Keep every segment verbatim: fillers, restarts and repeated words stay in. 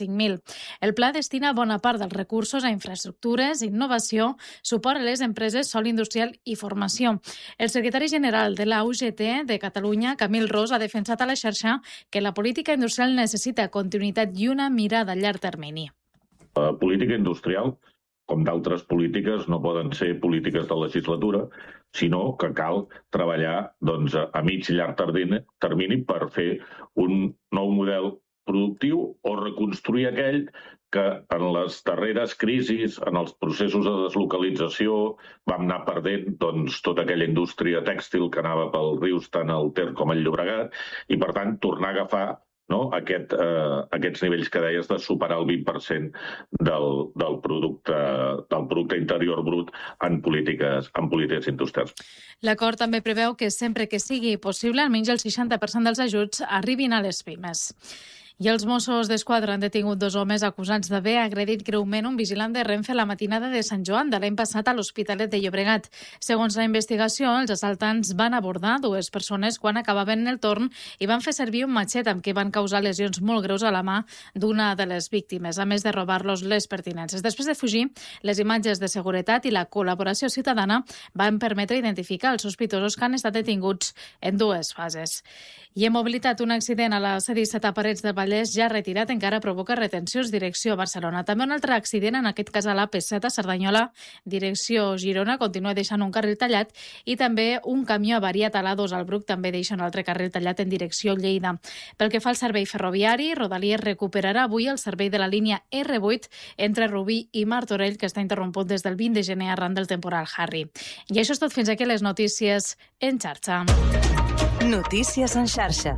cinc mil. El pla destina bona part dels recursos a infraestructures, innovació, suport a les empreses, sòl industrial i formació. El secretari general de la U G T de Catalunya, Camil Ros, ha defensat a la xarxa que la política industrial necessita continuïtat i una mirada a llarg termini. La política industrial, com d'altres polítiques, no poden ser polítiques de legislatura, sinó que cal treballar doncs, a mig i llarg termini per fer un nou model productiu o reconstruir aquell que en les darreres crisis, en els processos de deslocalització, vam anar perdent doncs, tota aquella indústria tèxtil que anava pels rius, tant el Ter com el Llobregat, i per tant tornar a agafar no, aquest, eh, aquests nivells que deies de superar el vint per cent del, del, producte, del producte interior brut en polítiques, en polítiques industrials. L'acord també preveu que sempre que sigui possible, almenys el seixanta per cent dels ajuts arribin a les pimes. I els Mossos d'Esquadra han detingut dos homes acusats d'haver agredit greument un vigilant de Renfe la matinada de Sant Joan de l'any passat a l'Hospitalet de Llobregat. Segons la investigació, els assaltants van abordar dues persones quan acabaven el torn i van fer servir un matxet amb què van causar lesions molt greus a la mà d'una de les víctimes, a més de robar-los les pertinences. Després de fugir, les imatges de seguretat i la col·laboració ciutadana van permetre identificar els sospitosos que han estat detinguts en dues fases. I en mobilitat, un accident a la C disset a Parets del Vallès ja retirat encara provoca retencions direcció a Barcelona. També un altre accident, en aquest cas a l'A P set a Cerdanyola, direcció Girona, continua deixant un carril tallat, i també un camió avariat a l'A dos al Bruc també deixa un altre carril tallat en direcció Lleida. Pel que fa al servei ferroviari, Rodalies recuperarà avui el servei de la línia R vuit entre Rubí i Martorell, que està interromput des del vint de gener arran del temporal Harry. I això és tot, fins aquí les notícies en xarxa. Notícies en xarxa.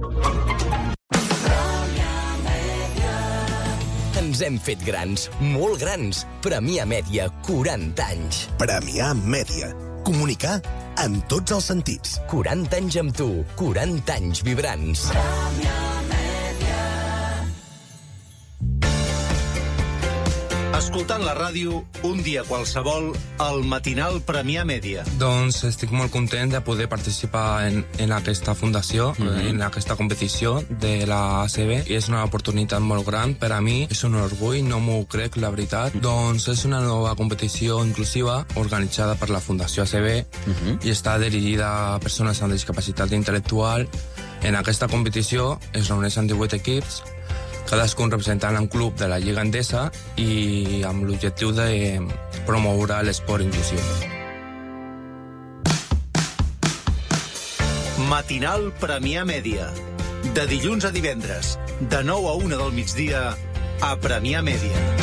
Ens hem fet grans, molt grans. Premià Mèdia, quaranta anys. Premià Mèdia. Comunicar en tots els sentits. quaranta anys amb tu, quaranta anys vibrants. Premià Mèdia. Escoltant la ràdio, un dia qualsevol, el matinal Premià Mèdia. Doncs estic molt content de poder participar en, en aquesta fundació, mm-hmm. en aquesta competició de la A C B, i és una oportunitat molt gran per a mi, és un orgull, no m'ho crec, la veritat. Doncs és una nova competició inclusiva organitzada per la Fundació A C B mm-hmm. i està dirigida a persones amb discapacitat intel·lectual. En aquesta competició es reuneixen divuit equips, cadascun representant un club de la Lliga Endesa i amb l'objectiu de promoure l'esport inclusiu. Matinal Premià Mèdia. De dilluns a divendres, de nou a una del migdia, a Premià Mèdia.